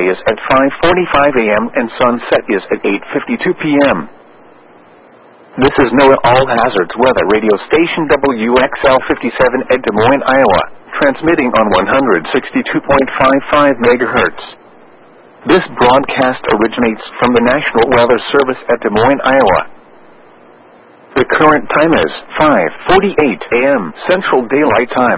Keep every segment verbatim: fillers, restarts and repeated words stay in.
is at five forty-five a m and sunset is at eight fifty-two p m This is NOAA All Hazards Weather Radio Station W X L fifty-seven at Des Moines, Iowa, transmitting on one hundred sixty-two point five five megahertz. This broadcast originates from the National Weather Service at Des Moines, Iowa. The current time is five forty-eight a m Central Daylight Time.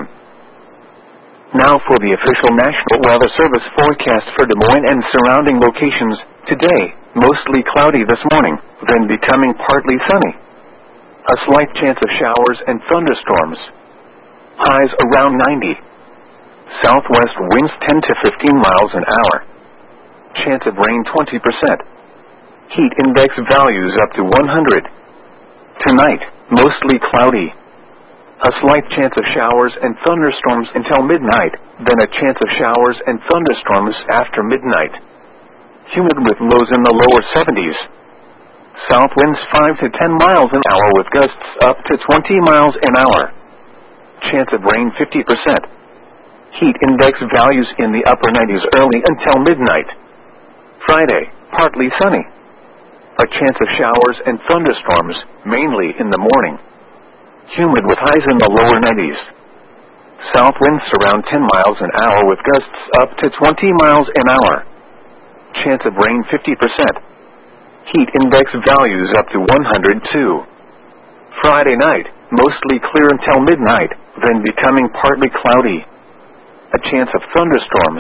Now for the official National Weather Service forecast for Des Moines and surrounding locations. Today, mostly cloudy this morning, then becoming partly sunny. A slight chance of showers and thunderstorms. Highs around ninety. Southwest winds ten to fifteen miles an hour. Chance of rain twenty percent. Heat index values up to one hundred. Tonight, mostly cloudy. A slight chance of showers and thunderstorms until midnight, then a chance of showers and thunderstorms after midnight. Humid with lows in the lower seventies. South winds five to ten miles an hour with gusts up to twenty miles an hour. Chance of rain fifty percent. Heat index values in the upper nineties early until midnight. Friday, partly sunny. A chance of showers and thunderstorms, mainly in the morning. Humid with highs in the lower nineties. South winds around ten miles an hour with gusts up to twenty miles an hour. Chance of rain fifty percent. Heat index values up to one hundred two. Friday night, mostly clear until midnight, then becoming partly cloudy. A chance of thunderstorms.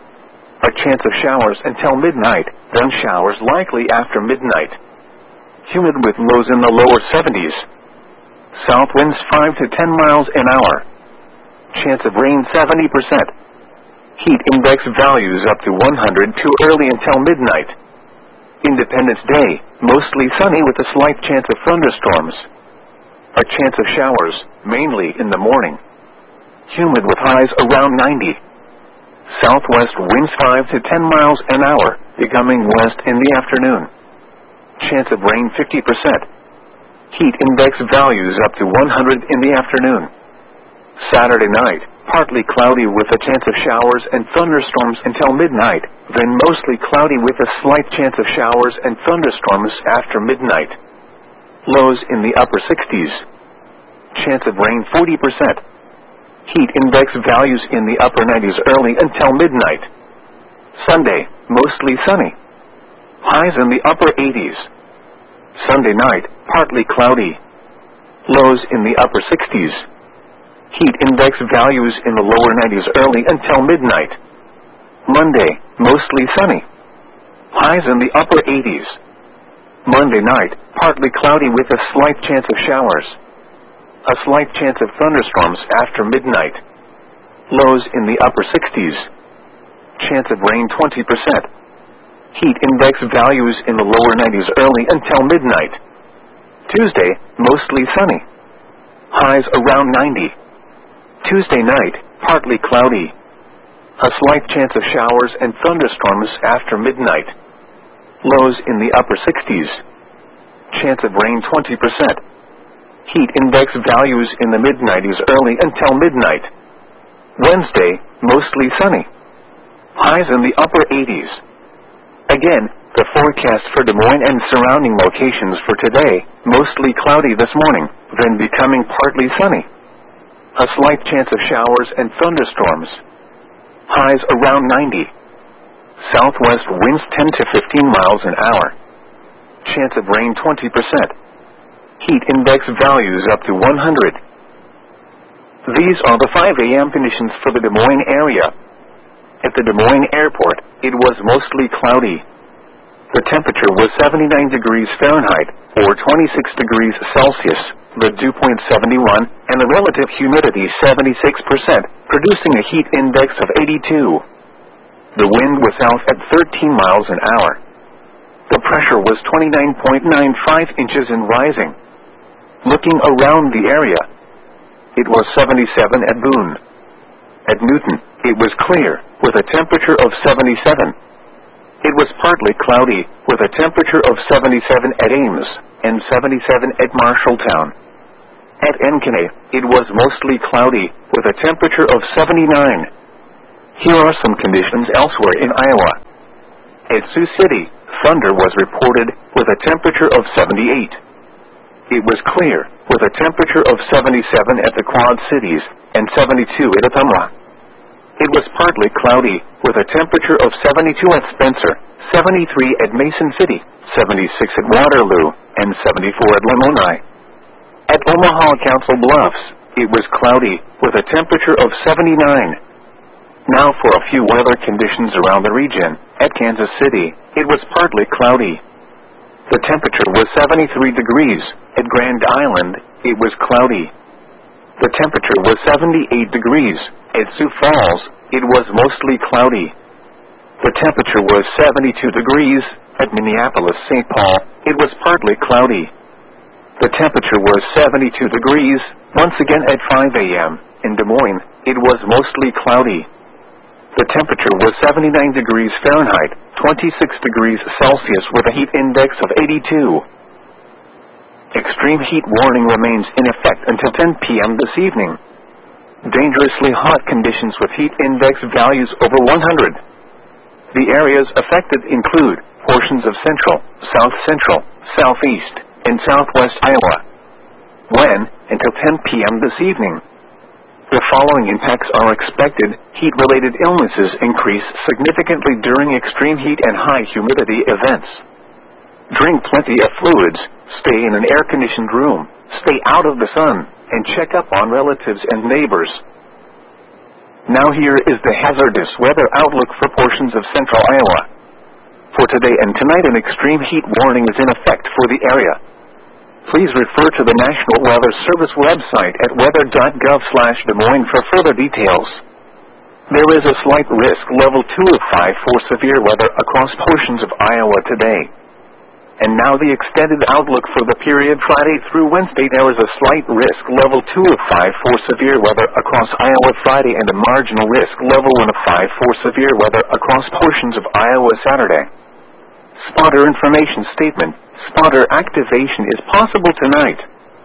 A chance of showers until midnight, then showers likely after midnight. Humid with lows in the lower seventies. South winds five to ten miles an hour. Chance of rain seventy percent. Heat index values up to one hundred two early until midnight. Independence Day, mostly sunny with a slight chance of thunderstorms. A chance of showers, mainly in the morning. Humid with highs around ninety. Southwest winds five to ten miles an hour, becoming west in the afternoon. Chance of rain fifty percent. Heat index values up to one hundred in the afternoon. Saturday night, partly cloudy with a chance of showers and thunderstorms until midnight, then mostly cloudy with a slight chance of showers and thunderstorms after midnight. Lows in the upper sixties. Chance of rain forty percent. Heat index values in the upper nineties early until midnight. Sunday, mostly sunny. Highs in the upper eighties. Sunday night, partly cloudy. Lows in the upper sixties. Heat index values in the lower nineties early until midnight. Monday, mostly sunny. Highs in the upper eighties. Monday night, partly cloudy with a slight chance of showers. A slight chance of thunderstorms after midnight. Lows in the upper sixties. Chance of rain twenty percent. Heat index values in the lower nineties early until midnight. Tuesday, mostly sunny. Highs around ninety. Tuesday night, partly cloudy. A slight chance of showers and thunderstorms after midnight. Lows in the upper sixties. Chance of rain twenty percent. Heat index values in the mid nineties early until midnight. Wednesday, mostly sunny. Highs in the upper eighties. Again, the forecast for Des Moines and surrounding locations for today, mostly cloudy this morning, then becoming partly sunny. A slight chance of showers and thunderstorms. Highs around ninety. Southwest winds ten to fifteen miles an hour. Chance of rain twenty percent. Heat index values up to one hundred. These are the five a m conditions for the Des Moines area. At the Des Moines Airport, it was mostly cloudy. The temperature was seventy-nine degrees Fahrenheit, or twenty-six degrees Celsius, the dew point seventy-one, and the relative humidity seventy-six percent, producing a heat index of eighty-two. The wind was south at thirteen miles an hour. The pressure was twenty-nine point nine five inches and rising. Looking around the area, it was seventy-seven at Boone. At Newton, it was clear, with a temperature of seventy-seven. It was partly cloudy, with a temperature of seventy-seven at Ames, and seventy-seven at Marshalltown. At Ankeny, it was mostly cloudy, with a temperature of seventy-nine. Here are some conditions elsewhere in Iowa. At Sioux City, thunder was reported with a temperature of seventy-eight. It was clear, with a temperature of seventy-seven at the Quad Cities and seventy-two at Ottumwa. It was partly cloudy, with a temperature of seventy-two at Spencer, seventy-three at Mason City, seventy-six at Waterloo, and seventy-four at Lamoni. At Omaha Council Bluffs, it was cloudy, with a temperature of seventy-nine. Now for a few weather conditions around the region. At Kansas City, it was partly cloudy. The temperature was seventy-three degrees. At Grand Island, it was cloudy. The temperature was seventy-eight degrees. At Sioux Falls, it was mostly cloudy. The temperature was seventy-two degrees. At Minneapolis, Saint Paul, it was partly cloudy. The temperature was seventy-two degrees. Once again at five a m in Des Moines, it was mostly cloudy. The temperature was seventy-nine degrees Fahrenheit, twenty-six degrees Celsius with a heat index of eighty-two. Extreme heat warning remains in effect until ten p m this evening. Dangerously hot conditions with heat index values over one hundred. The areas affected include portions of central, south central, southeast, and southwest Iowa. When? Until ten p m this evening. The following impacts are expected. Heat-related illnesses increase significantly during extreme heat and high humidity events. Drink plenty of fluids, stay in an air-conditioned room, stay out of the sun, and check up on relatives and neighbors. Now here is the hazardous weather outlook for portions of central Iowa. For today and tonight, an extreme heat warning is in effect for the area. Please refer to the National Weather Service website at weather dot gov slash Des Moines for further details. There is a slight risk level two of five for severe weather across portions of Iowa today. And now the extended outlook for the period Friday through Wednesday. There is a slight risk level two of five for severe weather across Iowa Friday and a marginal risk level one of five for severe weather across portions of Iowa Saturday. Spotter information statement. Spotter activation is possible tonight.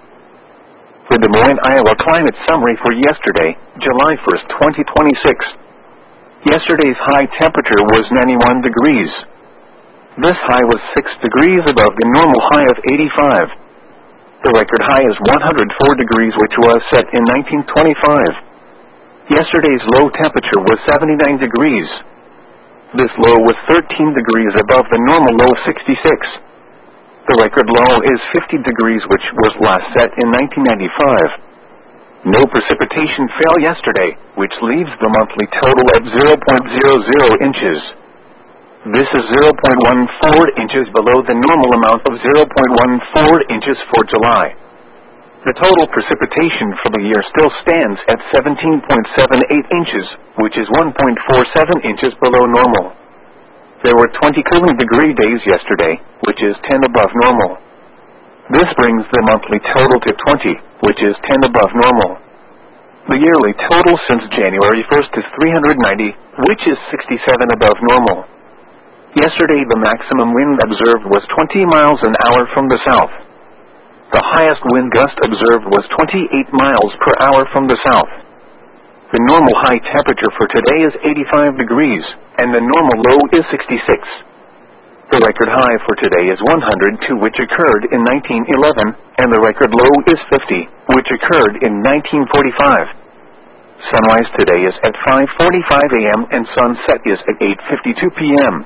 The Des Moines, Iowa climate summary for yesterday, July first, twenty twenty-six. Yesterday's high temperature was ninety-one degrees. This high was six degrees above the normal high of eighty-five. The record high is one hundred four degrees, which was set in nineteen twenty-five. Yesterday's low temperature was seventy-nine degrees. This low was thirteen degrees above the normal low of sixty-six. The record low is fifty degrees, which was last set in nineteen ninety-five. No precipitation fell yesterday, which leaves the monthly total at zero point zero zero inches. This is zero point one four inches below the normal amount of zero point one four inches for July. The total precipitation for the year still stands at seventeen point seven eight inches, which is one point four seven inches below normal. There were twenty cooling degree days yesterday, which is ten above normal. This brings the monthly total to twenty, which is ten above normal. The yearly total since January first is three hundred ninety, which is sixty-seven above normal. Yesterday the maximum wind observed was twenty miles an hour from the south. The highest wind gust observed was twenty-eight miles per hour from the south. The normal high temperature for today is eighty-five degrees, and the normal low is sixty-six. The record high for today is one hundred two, which occurred in nineteen eleven, and the record low is fifty, which occurred in nineteen forty-five. Sunrise today is at five forty-five a m and sunset is at eight fifty-two p m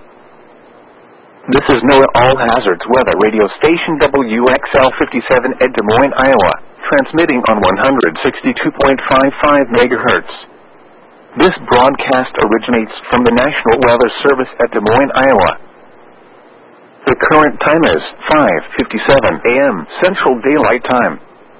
This is NOAA All Hazards Weather Radio Station W X L fifty-seven at Des Moines, Iowa, transmitting on one hundred sixty-two point five five megahertz. This broadcast originates from the National Weather Service at Des Moines, Iowa. The current time is five fifty-seven a m Central Daylight Time.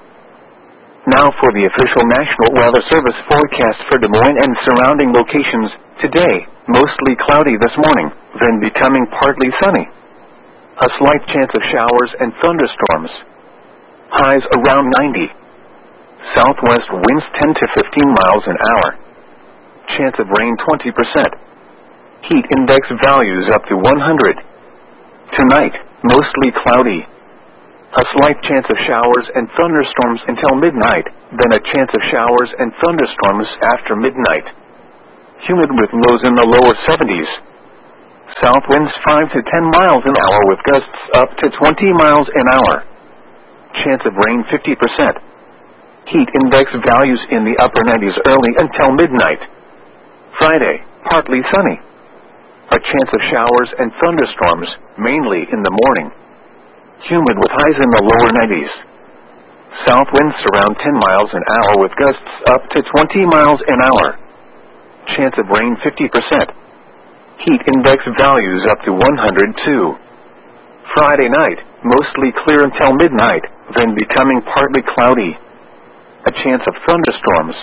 Now for the official National Weather Service forecast for Des Moines and surrounding locations. Today, mostly cloudy this morning, then becoming partly sunny. A slight chance of showers and thunderstorms. Highs around ninety. Southwest winds ten to fifteen miles an hour. Chance of rain twenty percent. Heat index values up to one hundred. Tonight, mostly cloudy. A slight chance of showers and thunderstorms until midnight, then a chance of showers and thunderstorms after midnight. Humid with lows in the lower seventies. South winds five to ten miles an hour with gusts up to twenty miles an hour. Chance of rain fifty percent. Heat index values in the upper nineties early until midnight. Friday, partly sunny. A chance of showers and thunderstorms, mainly in the morning. Humid with highs in the lower nineties. South winds around ten miles an hour with gusts up to twenty miles an hour. Chance of rain fifty percent. Heat index values up to one hundred two. Friday night, mostly clear until midnight, then becoming partly cloudy. A chance of thunderstorms.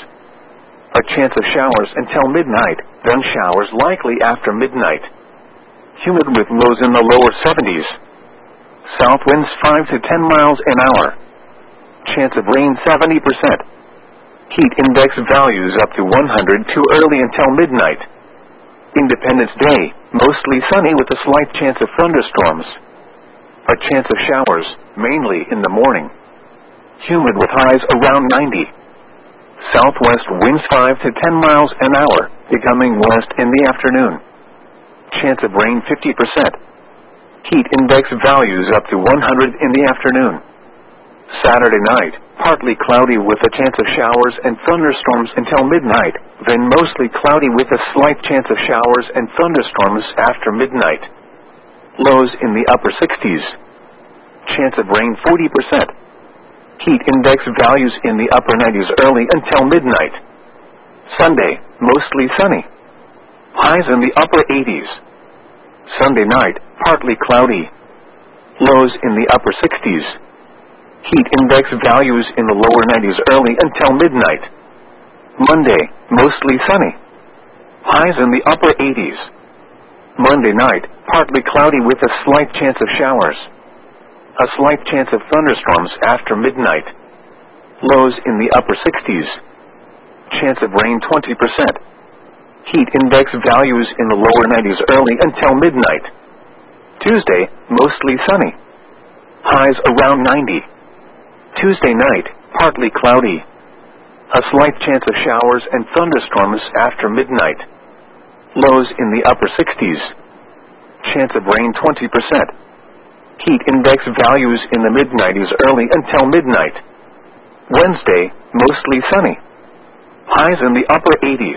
A chance of showers until midnight, then showers likely after midnight. Humid with lows in the lower seventies. South winds five to ten miles an hour. Chance of rain seventy percent. Heat index values up to one hundred two early until midnight. Independence Day, mostly sunny with a slight chance of thunderstorms. A chance of showers, mainly in the morning. Humid with highs around ninety. Southwest winds five to ten miles an hour, becoming west in the afternoon. Chance of rain fifty percent. Heat index values up to one hundred in the afternoon. Saturday night, partly cloudy with a chance of showers and thunderstorms until midnight, then mostly cloudy with a slight chance of showers and thunderstorms after midnight. Lows in the upper sixties. Chance of rain forty percent. Heat index values in the upper nineties early until midnight. Sunday, mostly sunny. Highs in the upper eighties. Sunday night, partly cloudy. Lows in the upper sixties. Heat index values in the lower nineties early until midnight. Monday, mostly sunny. Highs in the upper eighties. Monday night, partly cloudy with a slight chance of showers. A slight chance of thunderstorms after midnight. Lows in the upper sixties. Chance of rain twenty percent. Heat index values in the lower nineties early until midnight. Tuesday, mostly sunny. Highs around ninety. Tuesday night, partly cloudy. A slight chance of showers and thunderstorms after midnight. Lows in the upper sixties. Chance of rain twenty percent. Heat index values in the mid nineties early until midnight. Wednesday, mostly sunny. Highs in the upper eighties.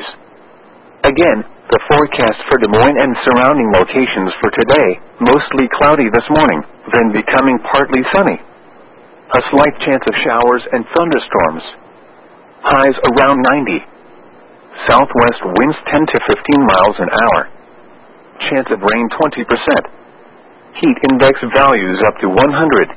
Again, the forecast for Des Moines and surrounding locations for today, mostly cloudy this morning, then becoming partly sunny. A slight chance of showers and thunderstorms. Highs around ninety. Southwest winds ten to fifteen miles an hour. Chance of rain twenty percent. Heat index values up to one hundred.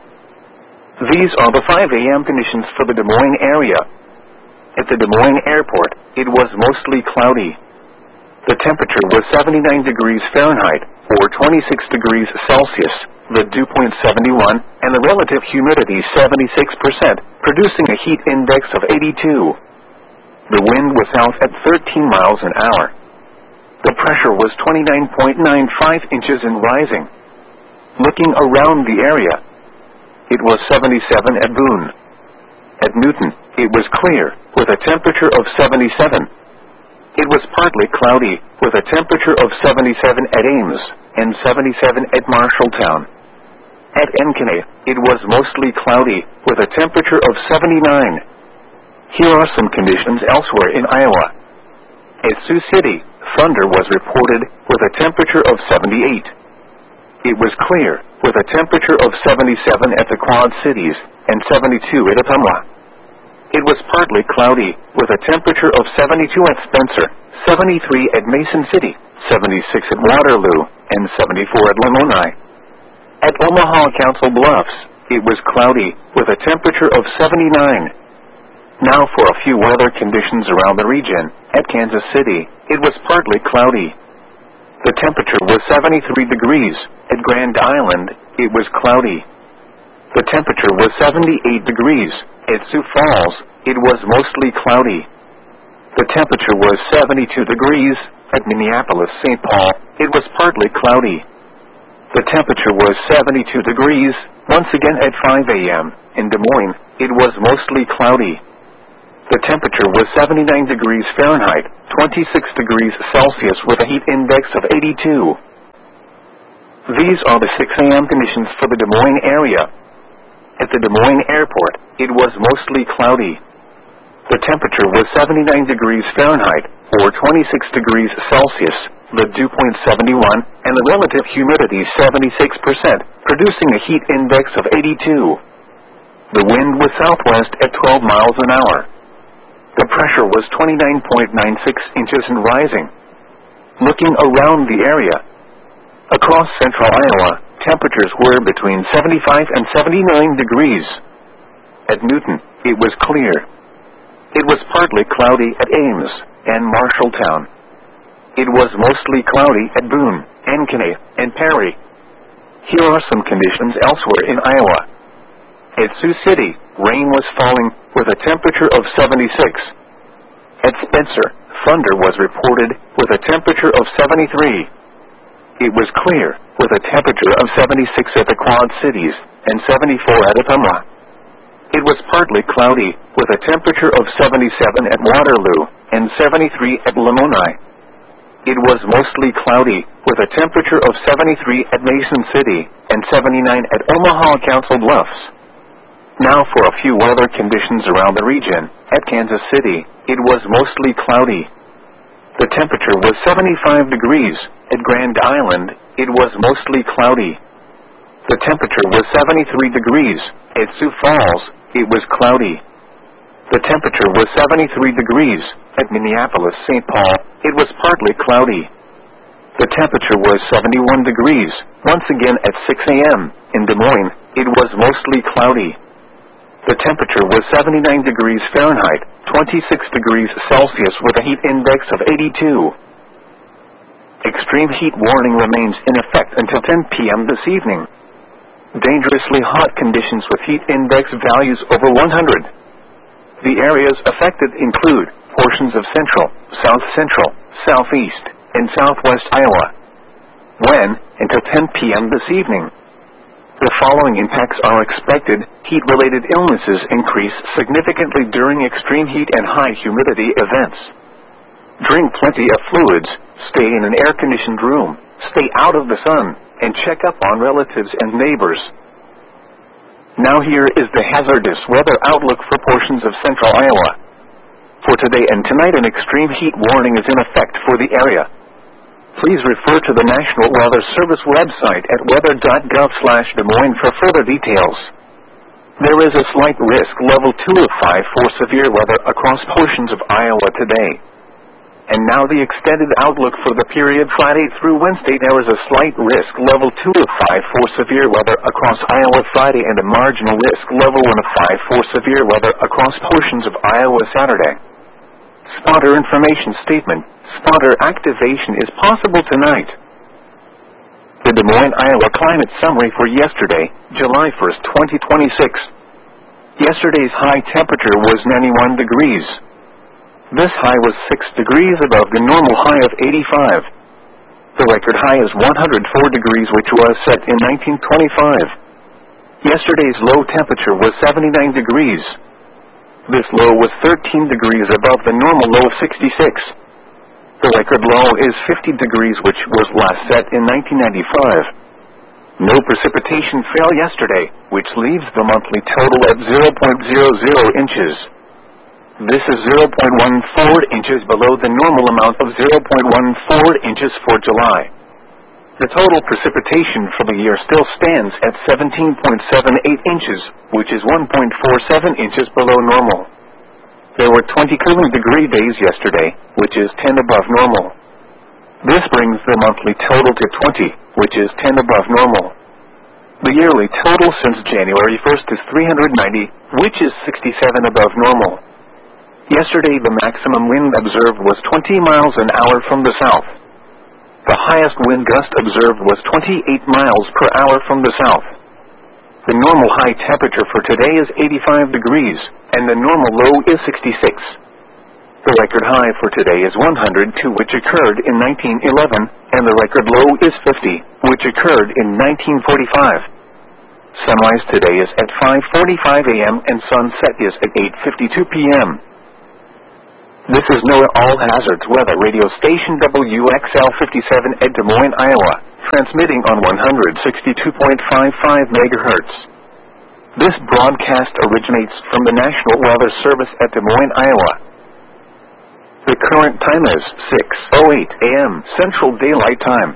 These are the five A M conditions for the Des Moines area. At the Des Moines airport, it was mostly cloudy. The temperature was seventy-nine degrees Fahrenheit, or twenty-six degrees Celsius, the dew point seventy-one, and the relative humidity seventy-six percent, producing a heat index of eighty-two. The wind was south at thirteen miles an hour. The pressure was twenty-nine point nine five inches and rising. Looking around the area, it was seventy-seven at Boone. At Newton, it was clear, with a temperature of seventy-seven. It was partly cloudy, with a temperature of seventy-seven at Ames, and seventy-seven at Marshalltown. At Ankeny, it was mostly cloudy, with a temperature of seventy-nine. Here are some conditions elsewhere in Iowa. At Sioux City, thunder was reported, with a temperature of seventy-eight. It was clear, with a temperature of seventy-seven at the Quad Cities, and seventy-two at Ottumwa. It was partly cloudy, with a temperature of seventy-two at Spencer, seventy-three at Mason City, seventy-six at Waterloo, and seventy-four at Lamoni. At Omaha Council Bluffs, it was cloudy, with a temperature of seventy-nine. Now for a few weather conditions around the region. At Kansas City, it was partly cloudy. The temperature was seventy-three degrees. At Grand Island, it was cloudy. The temperature was seventy-eight degrees. At Sioux Falls, it was mostly cloudy. The temperature was seventy-two degrees. At Minneapolis, Saint Paul, it was partly cloudy. The temperature was seventy-two degrees. Once again at five A M in Des Moines, it was mostly cloudy. The temperature was seventy-nine degrees Fahrenheit, twenty-six degrees Celsius with a heat index of eighty-two. These are the six a m conditions for the Des Moines area. At the Des Moines Airport, it was mostly cloudy. The temperature was seventy-nine degrees Fahrenheit, or twenty-six degrees Celsius, the dew point seventy-one, and the relative humidity seventy-six percent, producing a heat index of eighty-two. The wind was southwest at twelve miles an hour. The pressure was twenty-nine point nine six inches and rising. Looking around the area, across central Iowa, temperatures were between seventy-five and seventy-nine degrees. At Newton, it was clear. It was partly cloudy at Ames and Marshalltown. It was mostly cloudy at Boone, Ankeny, and Perry. Here are some conditions elsewhere in Iowa. At Sioux City, rain was falling with a temperature of seventy-six. At Spencer, thunder was reported with a temperature of seventy-three. It was clear with a temperature of seventy-six at the Quad Cities and seventy-four at Ottumwa. It was partly cloudy with a temperature of seventy-seven at Waterloo and seventy-three at Lamoni. It was mostly cloudy with a temperature of seventy-three at Mason City and seventy-nine at Omaha Council Bluffs. Now for a few weather conditions around the region. At Kansas City, it was mostly cloudy. The temperature was seventy-five degrees. At Grand Island, it was mostly cloudy. The temperature was seventy-three degrees. At Sioux Falls, it was cloudy. The temperature was seventy-three degrees. At Minneapolis, Saint Paul, it was partly cloudy. The temperature was seventy-one degrees. Once again at six a m in Des Moines, it was mostly cloudy. The temperature was seventy-nine degrees Fahrenheit, twenty-six degrees Celsius with a heat index of eighty-two. Extreme heat warning remains in effect until ten p m this evening. Dangerously hot conditions with heat index values over one hundred. The areas affected include portions of central, south central, southeast, and southwest Iowa. When? Until ten p m this evening. The following impacts are expected. Heat-related illnesses increase significantly during extreme heat and high humidity events. Drink plenty of fluids, stay in an air-conditioned room, stay out of the sun, and check up on relatives and neighbors. Now here is the hazardous weather outlook for portions of central Iowa. For today and tonight, an extreme heat warning is in effect for the area. Please refer to the National Weather Service website at weather dot gov slash Des Moines for further details. There is a slight risk level two of five for severe weather across portions of Iowa today. And now the extended outlook for the period Friday through Wednesday. There is a slight risk level two of five for severe weather across Iowa Friday and a marginal risk level one of five for severe weather across portions of Iowa Saturday. Spotter information statement. Spotter activation is possible tonight. The Des Moines, Iowa climate summary for yesterday, July first, twenty twenty-six. Yesterday's high temperature was ninety-one degrees. This high was six degrees above the normal high of eighty-five. The record high is one hundred four degrees, which was set in nineteen twenty-five. Yesterday's low temperature was seventy-nine degrees. This low was thirteen degrees above the normal low of sixty-six. The record low is fifty degrees, which was last set in nineteen ninety-five. No precipitation fell yesterday, which leaves the monthly total at zero point zero zero inches. This is zero point one four inches below the normal amount of zero point one four inches for July. The total precipitation for the year still stands at seventeen point seven eight inches, which is one point four seven inches below normal. There were twenty cooling degree days yesterday, which is ten above normal. This brings the monthly total to twenty, which is ten above normal. The yearly total since January first is three hundred ninety, which is sixty-seven above normal. Yesterday the maximum wind observed was twenty miles an hour from the south. The highest wind gust observed was twenty-eight miles per hour from the south. The normal high temperature for today is eighty-five degrees, and the normal low is sixty-six. The record high for today is one hundred two, which occurred in nineteen eleven, and the record low is fifty, which occurred in nineteen forty-five. Sunrise today is at five forty-five a m and sunset is at eight fifty-two p m This is NOAA All Hazards Weather Radio Station W X L fifty-seven at Des Moines, Iowa. transmitting on one sixty-two point five five megahertz. This broadcast originates from the National Weather Service at Des Moines, Iowa. The current time is six oh eight a m Central Daylight Time.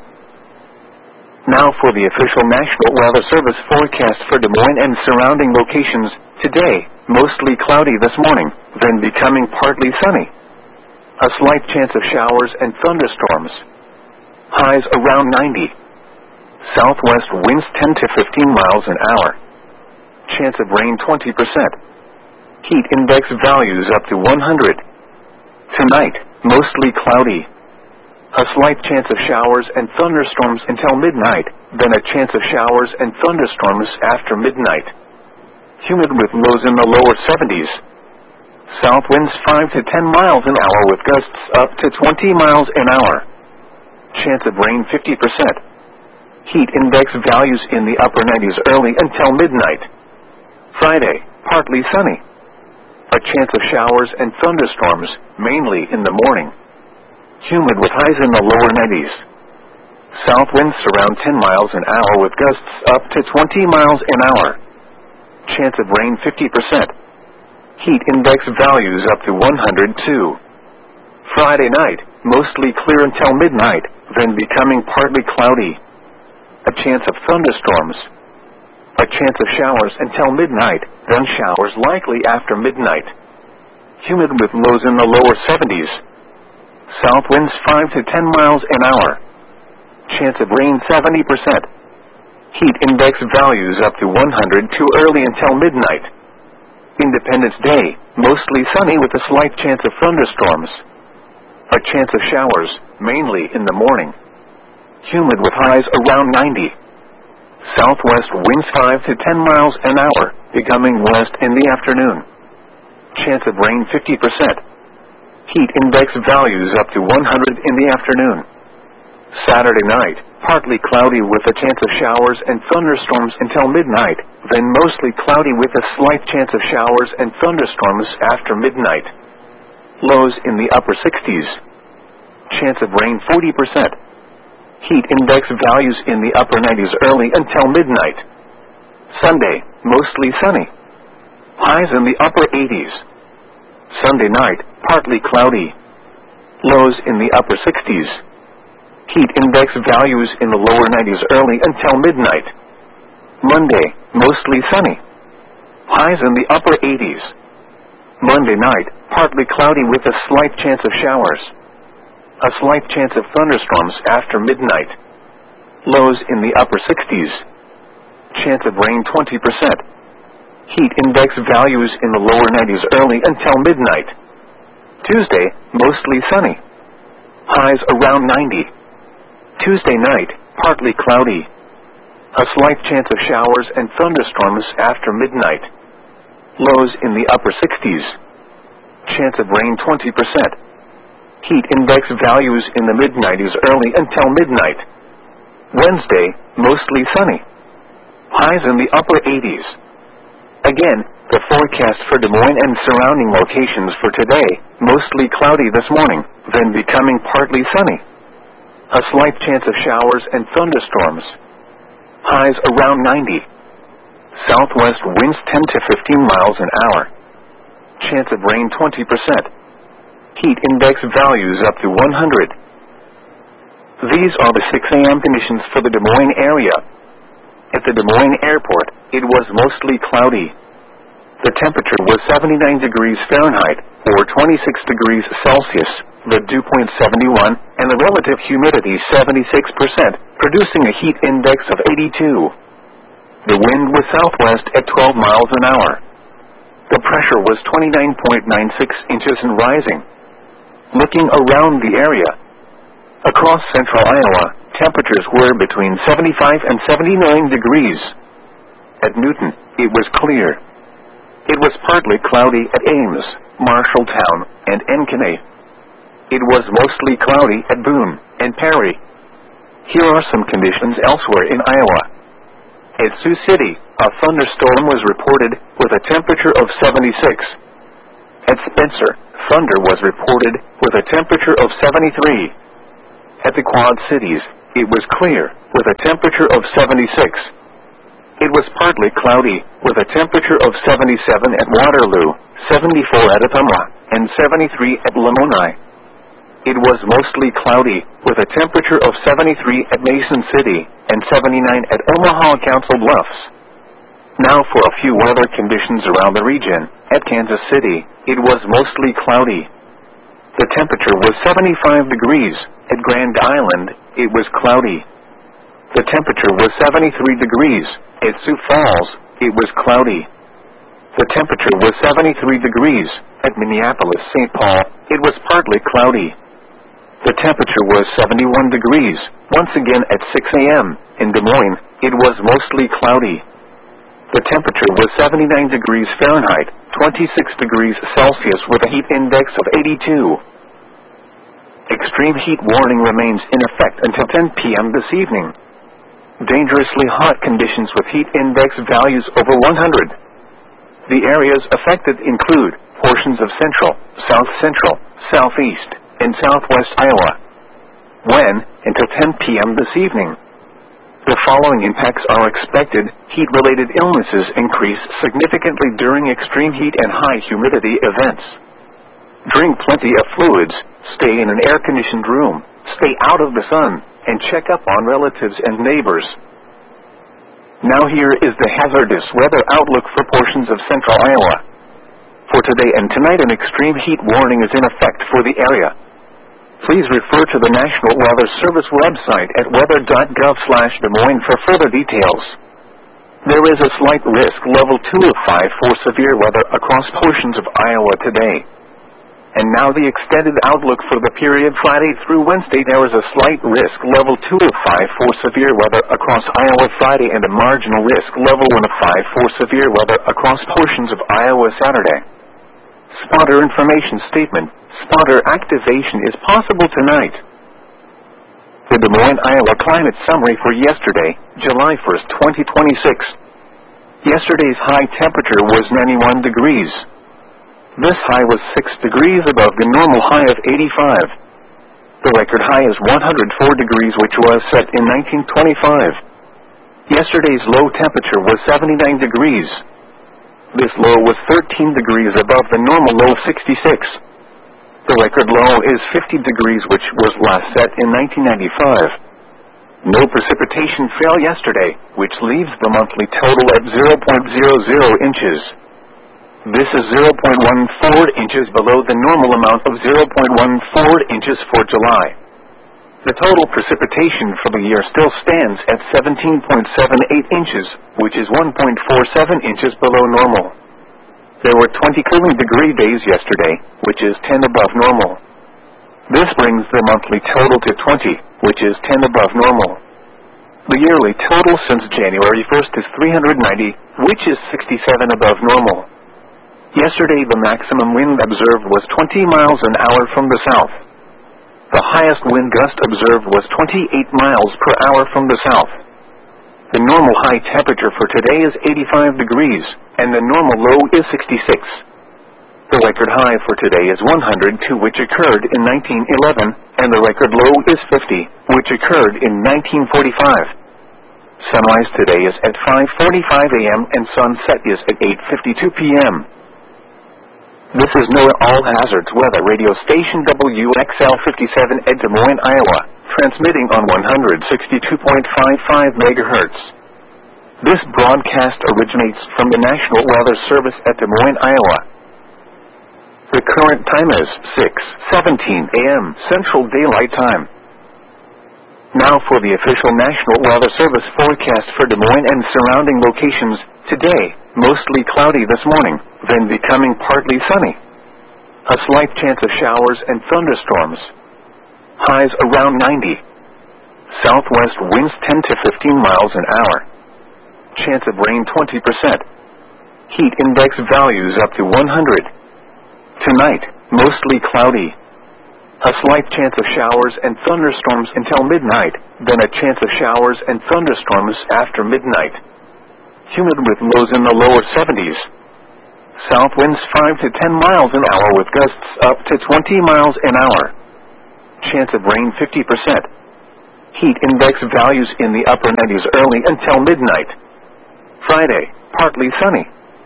Now for the official National Weather Service forecast for Des Moines and surrounding locations. Today, mostly cloudy this morning, then becoming partly sunny. A slight chance of showers and thunderstorms. Highs around ninety. Southwest winds ten to fifteen miles an hour. Chance of rain twenty percent. Heat index values up to one hundred. Tonight, mostly cloudy. A slight chance of showers and thunderstorms until midnight, then a chance of showers and thunderstorms after midnight. Humid with lows in the lower seventies. South winds five to ten miles an hour with gusts up to twenty miles an hour. Chance of rain fifty percent. Heat index values in the upper nineties early until midnight. Friday, partly sunny. A chance of showers and thunderstorms, mainly in the morning. Humid with highs in the lower nineties. South winds around ten miles an hour with gusts up to twenty miles an hour. Chance of rain fifty percent. Heat index values up to one hundred two. Friday night, mostly clear until midnight, then becoming partly cloudy. A chance of thunderstorms. A chance of showers until midnight, then showers likely after midnight. Humid with lows in the lower seventies. South winds five to ten miles an hour. Chance of rain seventy percent. Heat index values up to one hundred two early until midnight. Independence Day, mostly sunny with a slight chance of thunderstorms. A chance of showers, mainly in the morning. Humid with highs around ninety. Southwest winds five to ten miles an hour, becoming west in the afternoon. Chance of rain fifty percent. Heat index values up to one hundred in the afternoon. Saturday night, partly cloudy with a chance of showers and thunderstorms until midnight, then mostly cloudy with a slight chance of showers and thunderstorms after midnight. Lows in the upper sixties. Chance of rain forty percent. Heat index values in the upper nineties early until midnight. Sunday, mostly sunny. Highs in the upper eighties. Sunday night, partly cloudy. Lows in the upper sixties. Heat index values in the lower nineties early until midnight. Monday, mostly sunny. Highs in the upper eighties. Monday night, partly cloudy with a slight chance of showers. A slight chance of thunderstorms after midnight. Lows in the upper sixties. Chance of rain twenty percent. Heat index values in the lower nineties early until midnight. Tuesday, mostly sunny. Highs around ninety. Tuesday night, partly cloudy. A slight chance of showers and thunderstorms after midnight. Lows in the upper sixties. Chance of rain twenty percent. Heat index values in the mid nineties early until midnight. Wednesday, mostly sunny. Highs in the upper eighties. Again, the forecast for Des Moines and surrounding locations for today, mostly cloudy this morning, then becoming partly sunny. A slight chance of showers and thunderstorms. Highs around ninety. Southwest winds ten to fifteen miles an hour. Chance of rain twenty percent. Heat index values up to one hundred. These are the six a m conditions for the Des Moines area. At the Des Moines airport, it was mostly cloudy. The temperature was seventy-nine degrees Fahrenheit, or twenty-six degrees Celsius, the dew point seventy-one, and the relative humidity seventy-six percent, producing a heat index of eighty-two. The wind was southwest at twelve miles an hour. The pressure was twenty-nine point nine six inches and rising. Looking around the area, across central Iowa, temperatures were between seventy-five and seventy-nine degrees. At Newton, it was clear. It was partly cloudy at Ames, Marshalltown, and Encanay. It was mostly cloudy at Boone and Perry. Here are some conditions elsewhere in Iowa. At Sioux City, a thunderstorm was reported with a temperature of seventy-six. At Spencer, thunder was reported with a temperature of seventy-three. At the Quad Cities, it was clear, with a temperature of seventy-six. It was partly cloudy, with a temperature of seventy-seven at Waterloo, seventy-four at Ottumwa, and seventy-three at Lamoni. It was mostly cloudy, with a temperature of seventy-three at Mason City, and seventy-nine at Omaha Council Bluffs. Now for a few weather conditions around the region. At Kansas City, it was mostly cloudy. The temperature was seventy-five degrees. At Grand Island, it was cloudy. The temperature was seventy-three degrees. At Sioux Falls, it was cloudy. The temperature was seventy-three degrees. At Minneapolis, Saint Paul, it was partly cloudy. The temperature was seventy-one degrees. Once again at six a m in Des Moines, it was mostly cloudy. The temperature was seventy-nine degrees Fahrenheit, twenty-six degrees Celsius with a heat index of eighty-two. Extreme heat warning remains in effect until ten p m this evening. Dangerously hot conditions with heat index values over one hundred. The areas affected include portions of central, south central, southeast, and southwest Iowa. When, until ten p m this evening. The following impacts are expected. Heat-related illnesses increase significantly during extreme heat and high humidity events. Drink plenty of fluids, stay in an air-conditioned room, stay out of the sun, and check up on relatives and neighbors. Now here is the hazardous weather outlook for portions of central Iowa. For today and tonight, an extreme heat warning is in effect for the area. Please refer to the National Weather Service website at weather dot gov slash Des Moines for further details. There is a slight risk level two of five for severe weather across portions of Iowa today. And now the extended outlook for the period Friday through Wednesday. There is a slight risk level two of five for severe weather across Iowa Friday and a marginal risk level one of five for severe weather across portions of Iowa Saturday. Spotter information statement. Spotter activation is possible tonight. The Des Moines, Iowa climate summary for yesterday, July first, twenty twenty-six. Yesterday's high temperature was ninety-one degrees. This high was six degrees above the normal high of eighty-five. The record high is one hundred four degrees, which was set in nineteen twenty-five. Yesterday's low temperature was seventy-nine degrees. This low was thirteen degrees above the normal low of sixty-six. The record low is fifty degrees, which was last set in nineteen ninety-five. No precipitation fell yesterday, which leaves the monthly total at zero point zero zero inches. This is zero point one four inches below the normal amount of zero point one four inches for July. The total precipitation for the year still stands at seventeen point seven eight inches, which is one point four seven inches below normal. There were twenty cooling degree days yesterday, which is ten above normal. This brings the monthly total to twenty, which is ten above normal. The yearly total since January first is three hundred ninety, which is sixty-seven above normal. Yesterday the maximum wind observed was twenty miles an hour from the south. The highest wind gust observed was twenty-eight miles per hour from the south. The normal high temperature for today is eighty-five degrees, and the normal low is sixty-six. The record high for today is one hundred two, which occurred in nineteen eleven, and the record low is fifty, which occurred in nineteen forty-five. Sunrise today is at five forty-five a m and sunset is at eight fifty-two p m This is NOAA All Hazards Weather Radio Station W X L fifty-seven at Des Moines, Iowa, transmitting on one hundred sixty-two point five five megahertz. This broadcast originates from the National Weather Service at Des Moines, Iowa. The current time is six seventeen a m Central Daylight Time. Now for the official National Weather Service forecast for Des Moines and surrounding locations. Today, mostly cloudy this morning, then becoming partly sunny. A slight chance of showers and thunderstorms. Highs around ninety. Southwest winds ten to fifteen miles an hour. Chance of rain twenty percent. Heat index values up to one hundred. Tonight, mostly cloudy. A slight chance of showers and thunderstorms until midnight, then a chance of showers and thunderstorms after midnight. Humid with lows in the lower seventies. South winds five to ten miles an hour with gusts up to twenty miles an hour. Chance of rain fifty percent. Heat index values in the upper nineties early until midnight. Friday, partly sunny.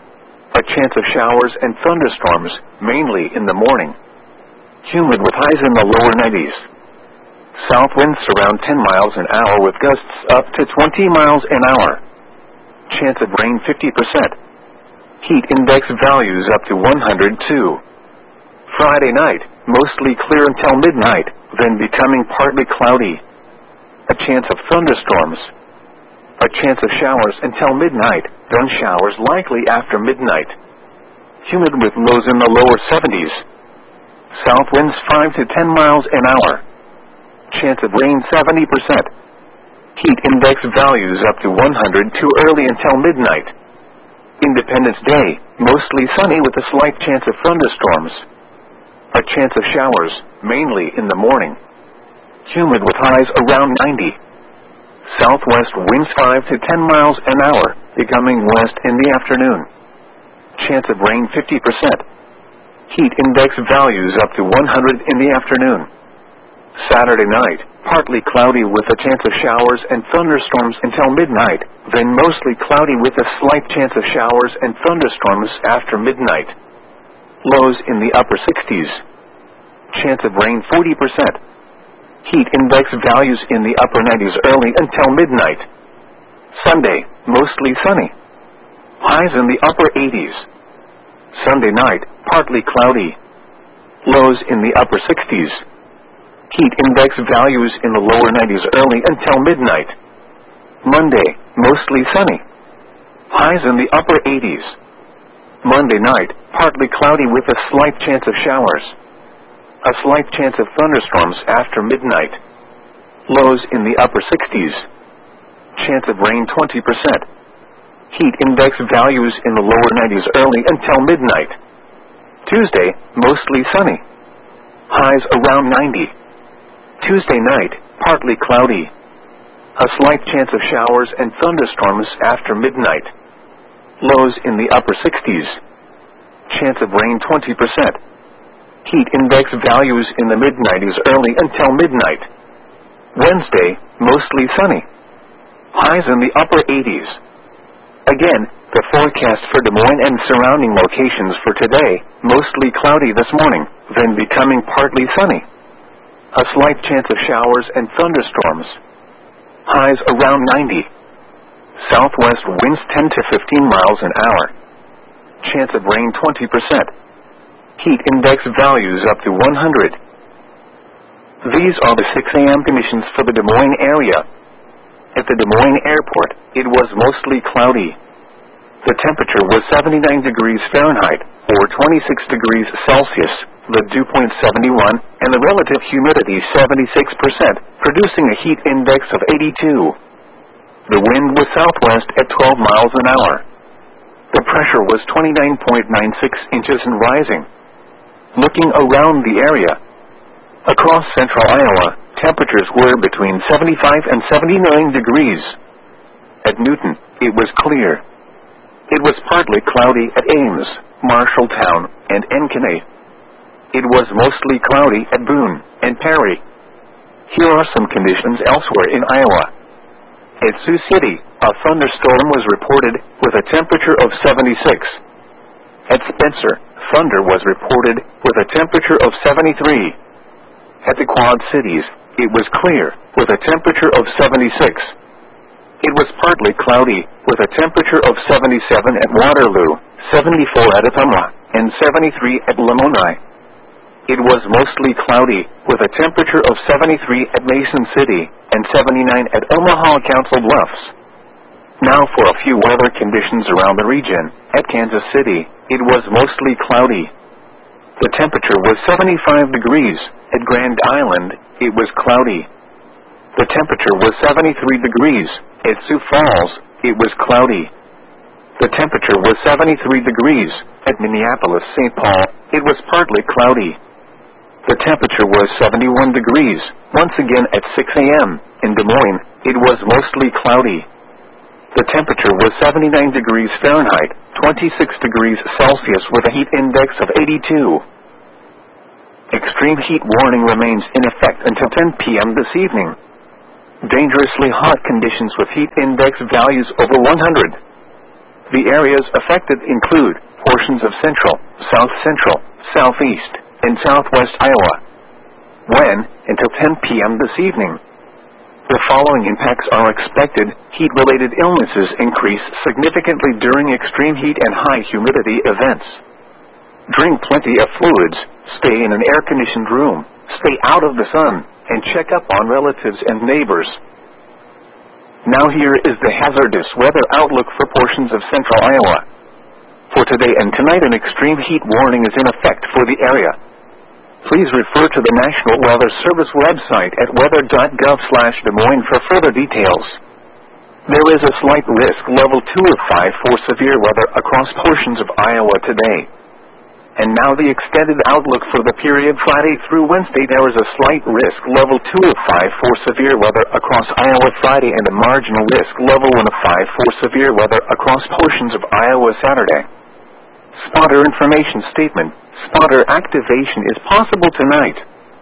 A chance of showers and thunderstorms, mainly in the morning. Humid with highs in the lower nineties. South winds around ten miles an hour with gusts up to twenty miles an hour. Chance of rain fifty percent. Heat index values up to one hundred two. Friday night, mostly clear until midnight, then becoming partly cloudy. A chance of thunderstorms. A chance of showers until midnight, then showers likely after midnight. Humid with lows in the lower seventies. South winds five to ten miles an hour. Chance of rain seventy percent. Heat index values up to one hundred two early until midnight. Independence Day, mostly sunny with a slight chance of thunderstorms. A chance of showers, mainly in the morning. Humid with highs around ninety. Southwest winds five to ten miles an hour, becoming west in the afternoon. Chance of rain fifty percent. Heat index values up to one hundred in the afternoon. Saturday night, partly cloudy with a chance of showers and thunderstorms until midnight, then mostly cloudy with a slight chance of showers and thunderstorms after midnight. Lows in the upper sixties. Chance of rain forty percent. Heat index values in the upper nineties early until midnight. Sunday, mostly sunny. Highs in the upper eighties. Sunday night, partly cloudy. Lows in the upper sixties. Heat index values in the lower nineties early until midnight. Monday, mostly sunny. Highs in the upper eighties. Monday night, partly cloudy with a slight chance of showers. A slight chance of thunderstorms after midnight. Lows in the upper sixties. Chance of rain twenty percent. Heat index values in the lower nineties early until midnight. Tuesday, mostly sunny. Highs around ninety. Tuesday night, partly cloudy. A slight chance of showers and thunderstorms after midnight. Lows in the upper sixties. Chance of rain twenty percent. Heat index values in the mid nineties early until midnight. Wednesday, mostly sunny. Highs in the upper eighties. Again, the forecast for Des Moines and surrounding locations for today, mostly cloudy this morning, then becoming partly sunny. A slight chance of showers and thunderstorms. Highs around ninety. Southwest winds ten to fifteen miles an hour. Chance of rain twenty percent. Heat index values up to one hundred. These are the six a m conditions for the Des Moines area. At the Des Moines airport, it was mostly cloudy. The temperature was seventy-nine degrees Fahrenheit, or twenty-six degrees Celsius, the dew point seventy-one, and the relative humidity seventy-six percent, producing a heat index of eighty-two. The wind was southwest at twelve miles an hour. The pressure was twenty-nine point nine six inches and rising. Looking around the area, across central Iowa, temperatures were between seventy-five and seventy-nine degrees. At Newton, it was clear. It was partly cloudy at Ames, Marshalltown, and Encanay. It was mostly cloudy at Boone and Perry. Here are some conditions elsewhere in Iowa. At Sioux City, a thunderstorm was reported with a temperature of seventy-six. At Spencer, thunder was reported with a temperature of seventy-three. At the Quad Cities, it was clear with a temperature of seventy-six. It was partly cloudy with a temperature of seventy-seven at Waterloo, seventy-four at Ottumwa, and seventy-three at Lamoni. It was mostly cloudy with a temperature of seventy-three at Mason City and seventy-nine at Omaha Council Bluffs. Now for a few weather conditions around the region. At Kansas City, it was mostly cloudy. The temperature was seventy-five degrees. At Grand Island, it was cloudy. The temperature was seventy-three degrees. At Sioux Falls, it was cloudy. The temperature was seventy-three degrees. At Minneapolis, Saint Paul, it was partly cloudy. The temperature was seventy-one degrees. Once again at six a m in Des Moines, it was mostly cloudy. The temperature was seventy-nine degrees Fahrenheit, twenty-six degrees Celsius with a heat index of eighty-two. Extreme heat warning remains in effect until ten p m this evening. Dangerously hot conditions with heat index values over one hundred. The areas affected include portions of central, south central, southeast, and southwest Iowa. When? Until ten p.m. this evening. The following impacts are expected. Heat-related illnesses increase significantly during extreme heat and high humidity events. Drink plenty of fluids, stay in an air-conditioned room, stay out of the sun, and check up on relatives and neighbors. Now here is the hazardous weather outlook for portions of central Iowa. For today and tonight, an extreme heat warning is in effect for the area. Please refer to the National Weather Service website at weather dot gov slash Des Moines for further details. There is a slight risk level two of five for severe weather across portions of Iowa today. And now the extended outlook for the period Friday through Wednesday. There is a slight risk level two of five for severe weather across Iowa Friday and a marginal risk level one of five for severe weather across portions of Iowa Saturday. Spotter information statement. Spotter activation is possible tonight.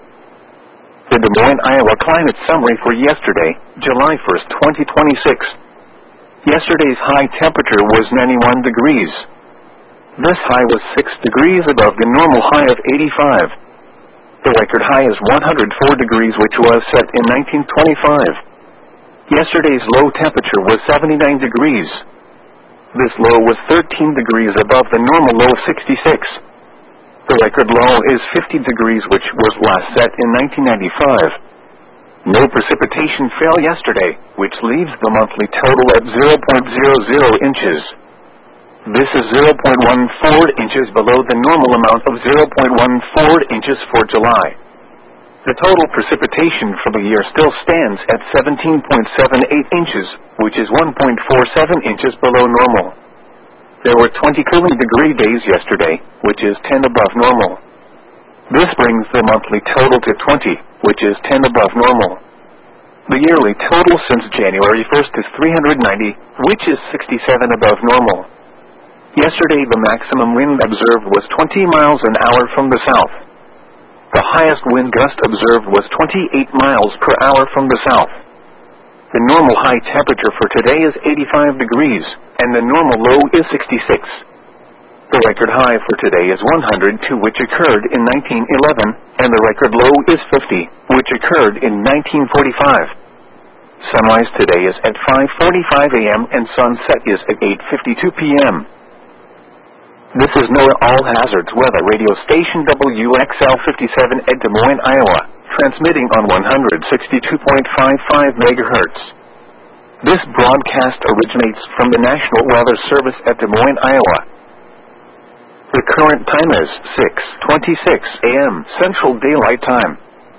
The Des Moines, Iowa climate summary for yesterday, July first, twenty twenty-six. Yesterday's high temperature was ninety-one degrees. This high was six degrees above the normal high of eighty-five. The record high is one hundred four degrees, which was set in nineteen twenty-five. Yesterday's low temperature was seventy-nine degrees. This low was thirteen degrees above the normal low of sixty-six. The record low is fifty degrees, which was last set in nineteen ninety-five. No precipitation fell yesterday, which leaves the monthly total at zero point zero zero inches. This is zero point one four inches below the normal amount of zero point one four inches for July. The total precipitation for the year still stands at seventeen point seven eight inches, which is one point four seven inches below normal. There were twenty cooling degree days yesterday, which is ten above normal. This brings the monthly total to twenty, which is ten above normal. The yearly total since January first is three hundred ninety, which is sixty-seven above normal. Yesterday the maximum wind observed was twenty miles an hour from the south. The highest wind gust observed was twenty-eight miles per hour from the south. The normal high temperature for today is eighty-five degrees, and the normal low is sixty-six. The record high for today is one hundred two, which occurred in nineteen eleven, and the record low is fifty, which occurred in nineteen forty-five. Sunrise today is at five forty-five a.m. and sunset is at eight fifty-two p.m. This is NOAA All Hazards Weather Radio Station W X L fifty-seven at Des Moines, Iowa, transmitting on one hundred sixty-two point five five megahertz. This broadcast originates from the National Weather Service at Des Moines, Iowa. The current time is six twenty-six a.m. Central Daylight Time.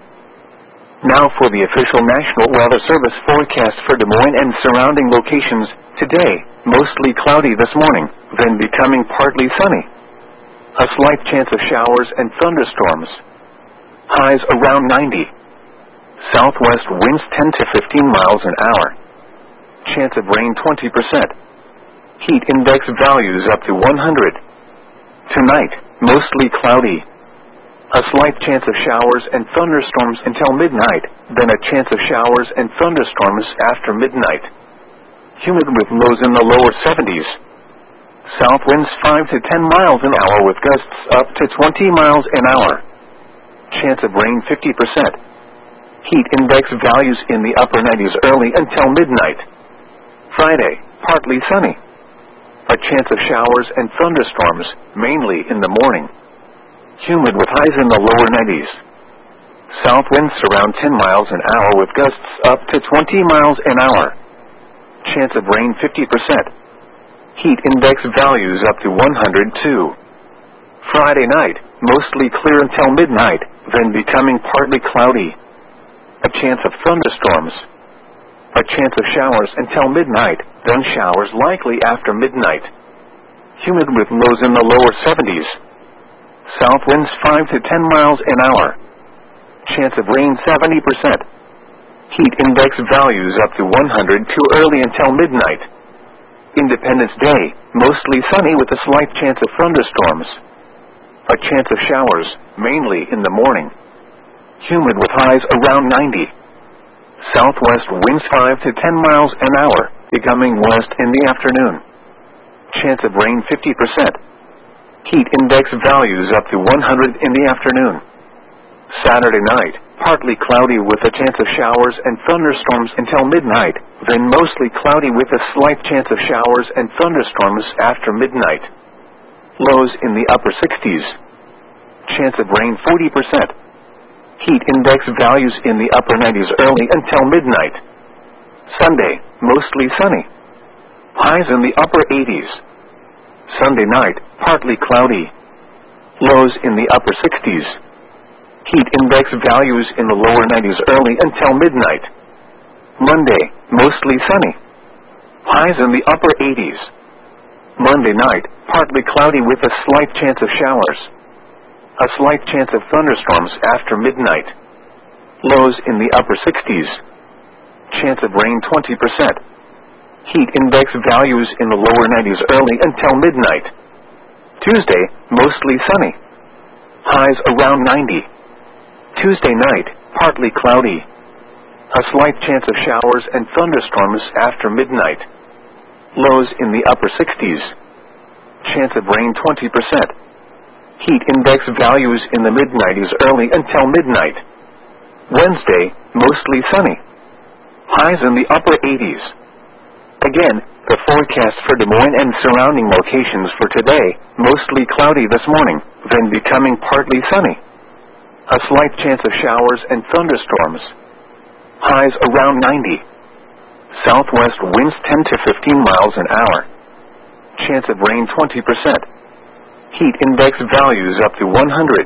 Now for the official National Weather Service forecast for Des Moines and surrounding locations. Today, mostly cloudy this morning, then becoming partly sunny. A slight chance of showers and thunderstorms. Highs around ninety. Southwest winds ten to fifteen miles an hour. Chance of rain twenty percent. Heat index values up to one hundred. Tonight, mostly cloudy. A slight chance of showers and thunderstorms until midnight, then a chance of showers and thunderstorms after midnight. Humid with lows in the lower seventies. South winds five to ten miles an hour with gusts up to twenty miles an hour. Chance of rain fifty percent. Heat index values in the upper nineties early until midnight. Friday, partly sunny. A chance of showers and thunderstorms, mainly in the morning. Humid with highs in the lower nineties. South winds around ten miles an hour with gusts up to twenty miles an hour. Chance of rain fifty percent. Heat index values up to one hundred two. Friday night, mostly clear until midnight, then becoming partly cloudy. A chance of thunderstorms. A chance of showers until midnight, then showers likely after midnight. Humid with lows in the lower seventies. South winds five to ten miles an hour. Chance of rain seventy percent. Heat index values up to one hundred two early until midnight. Independence Day, mostly sunny with a slight chance of thunderstorms. A chance of showers, mainly in the morning. Humid with highs around ninety. Southwest winds five to ten miles an hour, becoming west in the afternoon. Chance of rain fifty percent. Heat index values up to one hundred in the afternoon. Saturday night, partly cloudy with a chance of showers and thunderstorms until midnight, then mostly cloudy with a slight chance of showers and thunderstorms after midnight. Lows in the upper sixties. Chance of rain forty percent. Heat index values in the upper nineties early until midnight. Sunday, mostly sunny. Highs in the upper eighties. Sunday night, partly cloudy. Lows in the upper sixties. Heat index values in the lower nineties early until midnight. Monday, mostly sunny. Highs in the upper eighties. Monday night, partly cloudy with a slight chance of showers. A slight chance of thunderstorms after midnight. Lows in the upper sixties. Chance of rain twenty percent. Heat index values in the lower nineties early until midnight. Tuesday, mostly sunny. Highs around ninety. Tuesday night, partly cloudy. A slight chance of showers and thunderstorms after midnight. Lows in the upper sixties. Chance of rain twenty percent. Heat index values in the mid-nineties early until midnight. Wednesday, mostly sunny. Highs in the upper eighties. Again, the forecast for Des Moines and surrounding locations for today, mostly cloudy this morning, then becoming partly sunny. A slight chance of showers and thunderstorms. Highs around ninety. Southwest winds ten to fifteen miles an hour. Chance of rain twenty percent. Heat index values up to one hundred.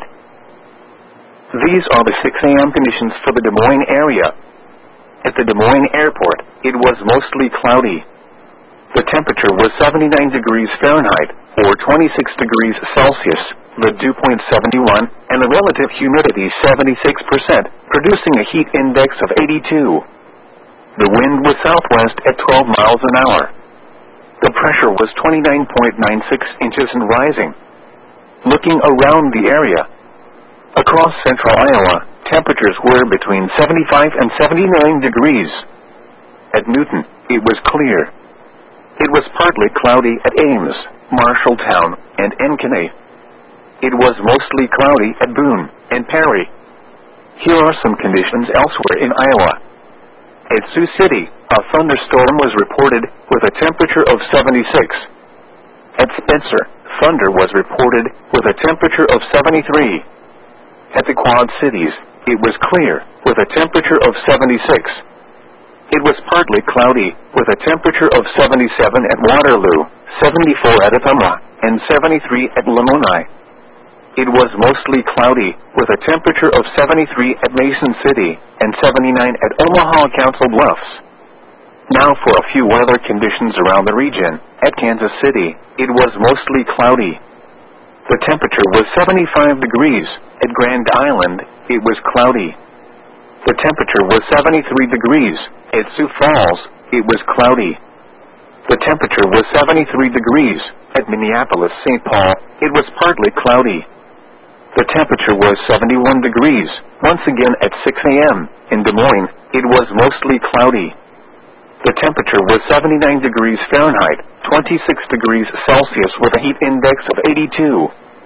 These are the six a m conditions for the Des Moines area. At the Des Moines airport, it was mostly cloudy. The temperature was seventy-nine degrees Fahrenheit, or twenty-six degrees Celsius, the dew point seventy-one, and the relative humidity seventy-six percent, producing a heat index of eighty-two. The wind was southwest at twelve miles an hour. The pressure was twenty-nine point nine six inches and rising. Looking around the area, across central Iowa, temperatures were between seventy-five and seventy-nine degrees. At Newton, it was clear. It was partly cloudy at Ames, Marshalltown, and Encanay. It was mostly cloudy at Boone and Perry. Here are some conditions elsewhere in Iowa. At Sioux City, a thunderstorm was reported with a temperature of seventy-six. At Spencer, thunder was reported with a temperature of seventy-three. At the Quad Cities, it was clear with a temperature of seventy-six. It was partly cloudy with a temperature of seventy-seven at Waterloo, seventy-four at Ottumwa, and seventy-three at Lamoni. It was mostly cloudy with a temperature of seventy-three at Mason City and seventy-nine at Omaha Council Bluffs. Now for a few weather conditions around the region. At Kansas City, it was mostly cloudy. The temperature was seventy-five degrees. At Grand Island, it was cloudy. The temperature was seventy-three degrees. At Sioux Falls, it was cloudy. The temperature was seventy-three degrees. At Minneapolis, Saint Paul, it was partly cloudy. The temperature was seventy-one degrees. Once again at six a m in Des Moines, it was mostly cloudy. The temperature was seventy-nine degrees Fahrenheit, twenty-six degrees Celsius with a heat index of eighty-two.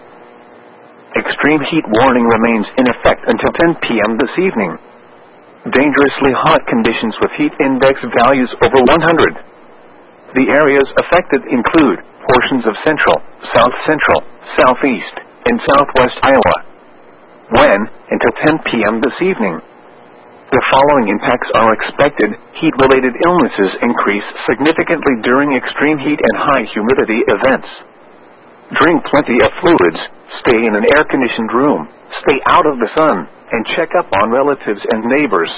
Extreme heat warning remains in effect until ten p m this evening. Dangerously hot conditions with heat index values over one hundred. The areas affected include portions of central, south central, southeast, and southwest Iowa. When? Until ten p m this evening. The following impacts are expected. Heat-related illnesses increase significantly during extreme heat and high humidity events. Drink plenty of fluids, stay in an air-conditioned room, stay out of the sun, and check up on relatives and neighbors.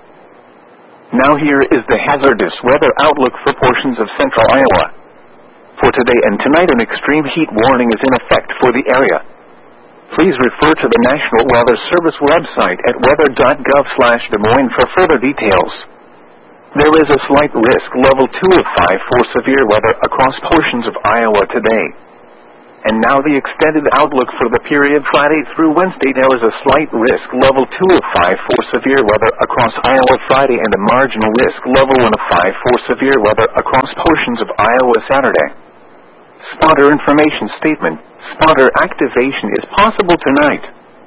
Now here is the hazardous weather outlook for portions of central Iowa. For today and tonight, an extreme heat warning is in effect for the area. Please refer to the National Weather Service website at weather dot gov slash Des Moines for further details. There is a slight risk, level two of five, for severe weather across portions of Iowa today. And now the extended outlook for the period Friday through Wednesday. There is a slight risk level two of five for severe weather across Iowa Friday and a marginal risk level one of five for severe weather across portions of Iowa Saturday. Spotter information statement. Spotter activation is possible tonight.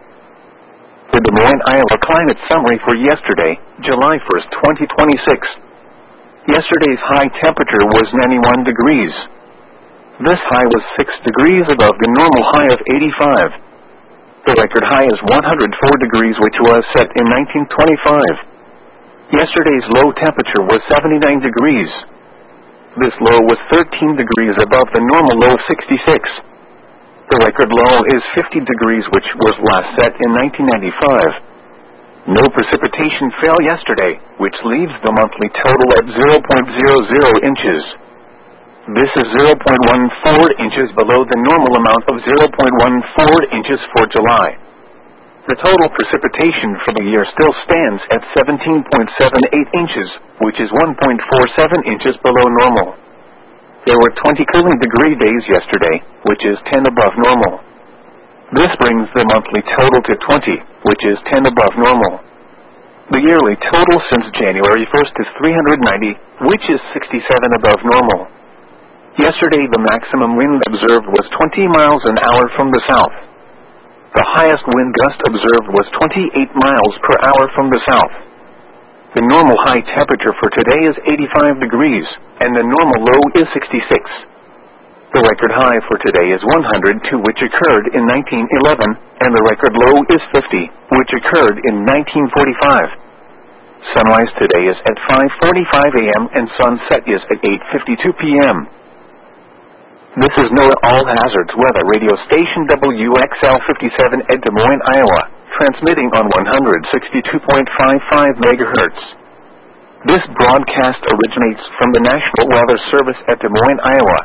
The Des Moines, Iowa climate summary for yesterday, July first, twenty twenty-six. Yesterday's high temperature was ninety-one degrees. This high was six degrees above the normal high of eighty-five. The record high is one hundred four degrees, which was set in nineteen twenty-five. Yesterday's low temperature was seventy-nine degrees. This low was thirteen degrees above the normal low of sixty-six. The record low is fifty degrees, which was last set in nineteen ninety-five. No precipitation fell yesterday, which leaves the monthly total at zero point zero zero inches. This is zero point one four inches below the normal amount of zero point one four inches for July. The total precipitation for the year still stands at seventeen point seven eight inches, which is one point four seven inches below normal. There were twenty cooling degree days yesterday, which is ten above normal. This brings the monthly total to twenty, which is ten above normal. The yearly total since January first is three hundred ninety, which is sixty-seven above normal. Yesterday the maximum wind observed was twenty miles an hour from the south. The highest wind gust observed was twenty-eight miles per hour from the south. The normal high temperature for today is eighty-five degrees, and the normal low is sixty-six. The record high for today is one hundred two, which occurred in nineteen eleven, and the record low is fifty, which occurred in nineteen forty-five. Sunrise today is at five forty-five a m and sunset is at eight fifty-two p m This is NOAA All Hazards Weather Radio Station W X L fifty-seven at Des Moines, Iowa, transmitting on one hundred sixty-two point five five megahertz. This broadcast originates from the National Weather Service at Des Moines, Iowa.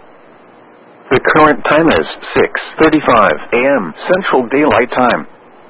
The current time is six thirty-five a m Central Daylight Time.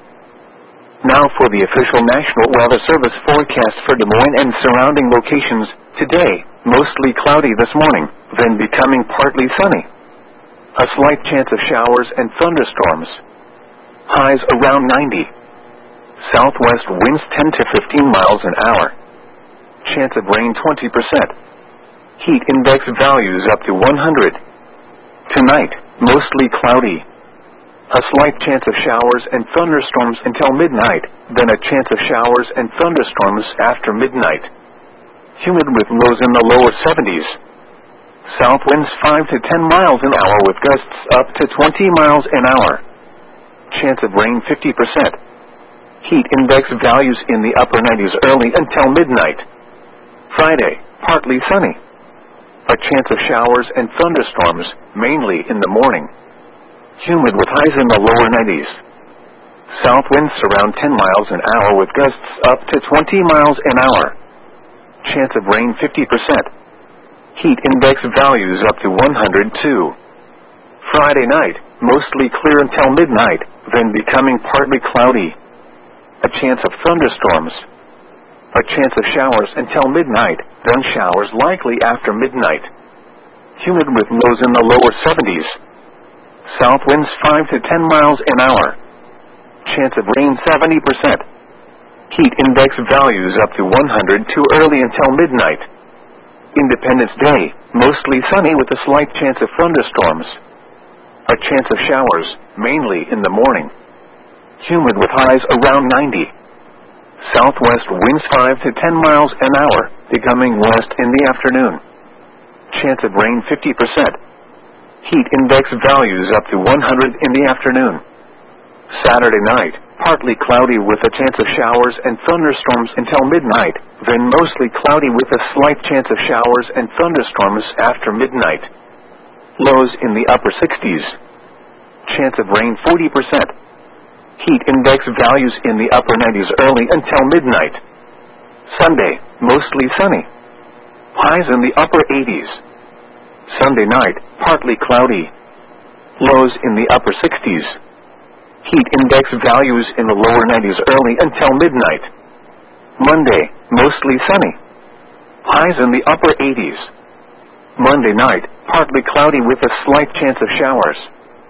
Now for the official National Weather Service forecast for Des Moines and surrounding locations. Today, mostly cloudy this morning, then becoming partly sunny. A slight chance of showers and thunderstorms. Highs around ninety. Southwest winds ten to fifteen miles an hour. Chance of rain twenty percent. Heat index values up to one hundred. Tonight, mostly cloudy. A slight chance of showers and thunderstorms until midnight, then a chance of showers and thunderstorms after midnight. Humid with lows in the lower seventies. South winds five to ten miles an hour with gusts up to twenty miles an hour. Chance of rain fifty percent. Heat index values in the upper nineties early until midnight. Friday, partly sunny. A chance of showers and thunderstorms, mainly in the morning. Humid with highs in the lower nineties. South winds around ten miles an hour with gusts up to twenty miles an hour. Chance of rain fifty percent. Heat index values up to one hundred two. Friday night, mostly clear until midnight, then becoming partly cloudy. A chance of thunderstorms. A chance of showers until midnight, then showers likely after midnight. Humid with lows in the lower seventies. South winds five to ten miles an hour. Chance of rain seventy percent. Heat index values up to one hundred two early until midnight. Independence Day, mostly sunny with a slight chance of thunderstorms. A chance of showers, mainly in the morning. Humid with highs around ninety. Southwest winds five to ten miles an hour, becoming west in the afternoon. Chance of rain fifty percent. Heat index values up to one hundred in the afternoon. Saturday night, partly cloudy with a chance of showers and thunderstorms until midnight, then mostly cloudy with a slight chance of showers and thunderstorms after midnight. Lows in the upper sixties. Chance of rain forty percent. Heat index values in the upper nineties early until midnight. Sunday, mostly sunny. Highs in the upper eighties. Sunday night, partly cloudy. Lows in the upper sixties. Heat index values in the lower nineties early until midnight. Monday, mostly sunny. Highs in the upper eighties. Monday night, partly cloudy with a slight chance of showers.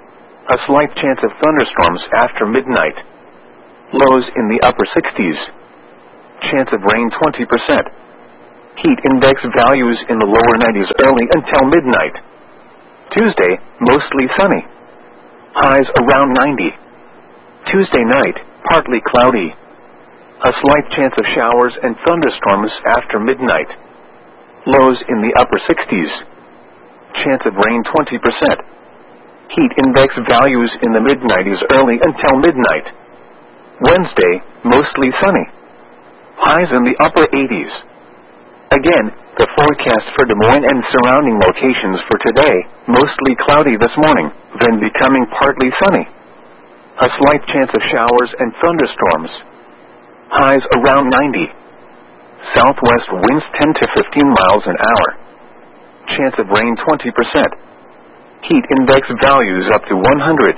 A slight chance of thunderstorms after midnight. Lows in the upper sixties. Chance of rain twenty percent. Heat index values in the lower nineties early until midnight. Tuesday, mostly sunny. Highs around ninety. Tuesday night, partly cloudy. A slight chance of showers and thunderstorms after midnight. Lows in the upper sixties. Chance of rain twenty percent. Heat index values in the mid-nineties early until midnight. Wednesday, mostly sunny. Highs in the upper eighties. Again, the forecast for Des Moines and surrounding locations for today, mostly cloudy this morning, then becoming partly sunny. A slight chance of showers and thunderstorms. Highs around ninety. Southwest winds ten to fifteen miles an hour. Chance of rain twenty percent. Heat index values up to one hundred.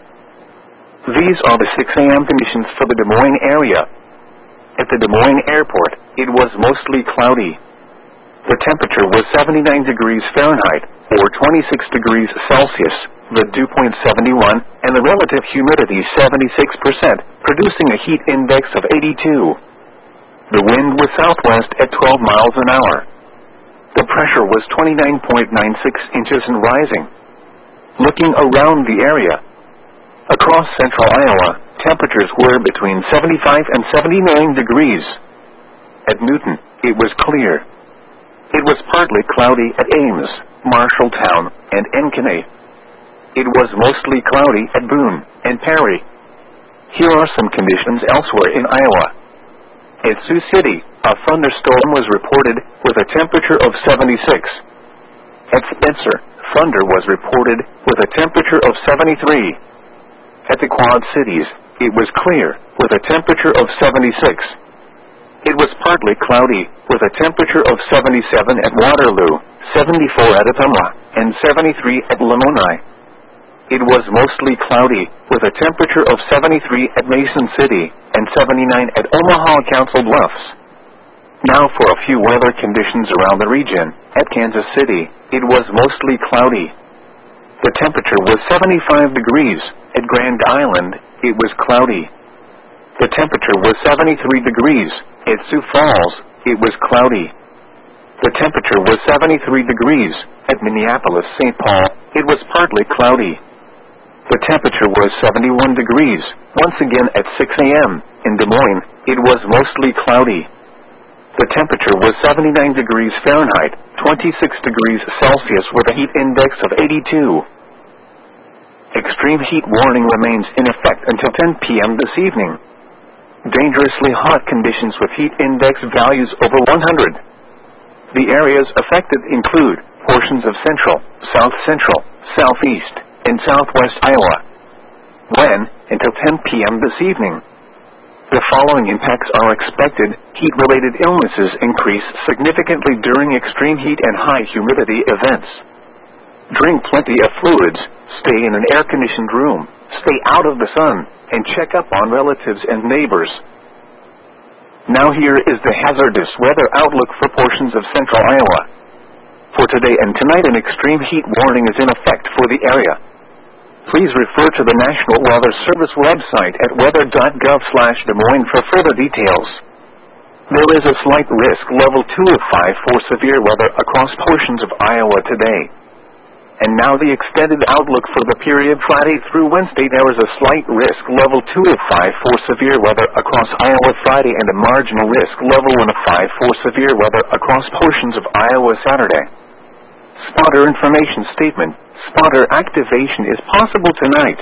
These are the six a m conditions for the Des Moines area. At the Des Moines airport, it was mostly cloudy. The temperature was seventy-nine degrees Fahrenheit, or twenty-six degrees Celsius, the dew point seventy-one, and the relative humidity seventy-six percent, producing a heat index of eighty-two. The wind was southwest at twelve miles an hour. The pressure was twenty-nine point nine six inches and rising. Looking around the area, across central Iowa, temperatures were between seventy-five and seventy-nine degrees. At Newton, it was clear. It was partly cloudy at Ames, Marshalltown, and Encanay. It was mostly cloudy at Boone and Perry. Here are some conditions elsewhere in Iowa. At Sioux City, a thunderstorm was reported with a temperature of seventy-six. At Spencer, thunder was reported with a temperature of seventy-three. At the Quad Cities, it was clear with a temperature of seventy-six. It was partly cloudy with a temperature of seventy-seven at Waterloo, seventy-four at Ottumwa, and seventy-three at Lamoni. It was mostly cloudy with a temperature of seventy-three at Mason City and seventy-nine at Omaha Council Bluffs. Now for a few weather conditions around the region. At Kansas City, it was mostly cloudy. The temperature was seventy-five degrees. At Grand Island, it was cloudy. The temperature was seventy-three degrees. At Sioux Falls, it was cloudy. The temperature was seventy-three degrees. At Minneapolis, Saint Paul, it was partly cloudy. The temperature was seventy-one degrees. Once again at six a m in Des Moines, it was mostly cloudy. The temperature was seventy-nine degrees Fahrenheit, twenty-six degrees Celsius with a heat index of eighty-two. Extreme heat warning remains in effect until ten p m this evening. Dangerously hot conditions with heat index values over one hundred. The areas affected include portions of central, south central, southeast, and southwest Iowa. When? Until ten p m this evening. The following impacts are expected. Heat-related illnesses increase significantly during extreme heat and high humidity events. Drink plenty of fluids, stay in an air-conditioned room, stay out of the sun, and check up on relatives and neighbors. Now here is the hazardous weather outlook for portions of central Iowa. For today and tonight, an extreme heat warning is in effect for the area. Please refer to the National Weather Service website at weather dot gov slash Des Moines for further details. There is a slight risk level two of five for severe weather across portions of Iowa today. And now the extended outlook for the period Friday through Wednesday. There is a slight risk level two of five for severe weather across Iowa Friday and a marginal risk level one of five for severe weather across portions of Iowa Saturday. Spotter information statement. Spotter activation is possible tonight.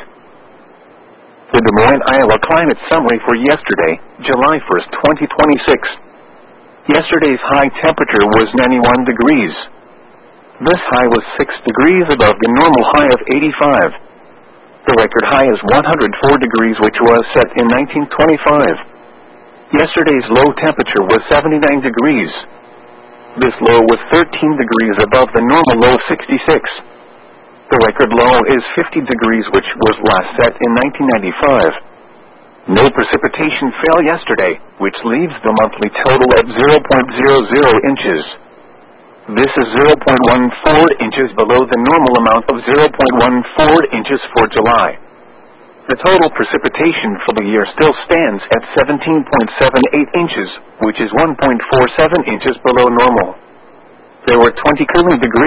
The Des Moines, Iowa climate summary for yesterday, July first, twenty twenty-six. Yesterday's high temperature was ninety-one degrees. This high was six degrees above the normal high of eighty-five. The record high is one hundred four degrees, which was set in nineteen twenty-five. Yesterday's low temperature was seventy-nine degrees. This low was thirteen degrees above the normal low of sixty-six. The record low is fifty degrees, which was last set in nineteen ninety-five. No precipitation fell yesterday, which leaves the monthly total at zero point zero zero inches. This is zero point one four inches below the normal amount of zero point one four inches for July. The total precipitation for the year still stands at seventeen point seven eight inches, which is one point four seven inches below normal. There were twenty cooling degrees